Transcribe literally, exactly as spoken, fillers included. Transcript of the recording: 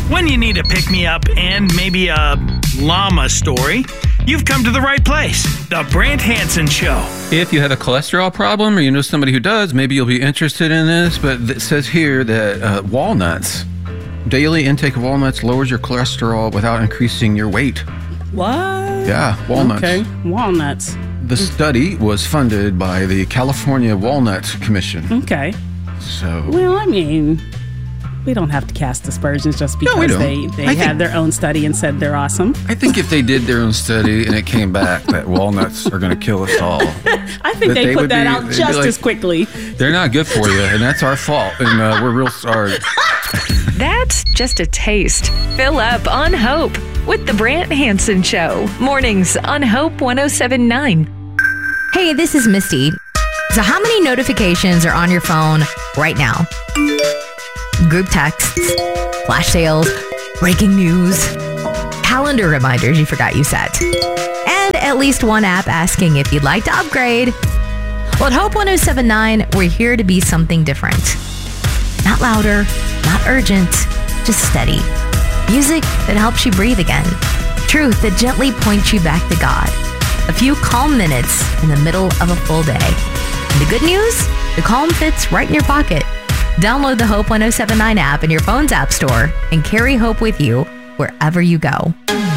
When you need a pick-me-up and maybe a llama story, you've come to the right place. The Brant Hansen Show. If you have a cholesterol problem or you know somebody who does, maybe you'll be interested in this, but it says here that uh, walnuts, daily intake of walnuts lowers your cholesterol without increasing your weight. What? Yeah, walnuts. Okay, walnuts. The study was funded by the California Walnut Commission. Okay. So, well, I mean, we don't have to cast aspersions just because no, we don't. they, they I had think, their own study and said they're awesome. I think if they did their own study and it came back that walnuts are going to kill us all. I think they, they put that be, out just like, as quickly. They're not good for you, and that's our fault, and uh, we're real sorry. That's just a taste. Fill up on Hope with the Brant Hansen Show. Mornings on Hope one oh seven point nine. Hey, this is Misty. So how many notifications are on your phone right now? Group texts, flash sales, breaking news, calendar reminders you forgot you set, and at least one app asking if you'd like to upgrade. Well, at Hope one oh seven point nine, we're here to be something different. Not louder, not urgent, just steady. Music that helps you breathe again. Truth that gently points you back to God. A few calm minutes in the middle of a full day. And the good news? The calm fits right in your pocket. Download the Hope one oh seven point nine app in your phone's app store and carry Hope with you wherever you go.